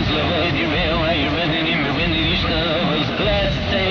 Slobodzie miała i będę nim będę niż to. Sklas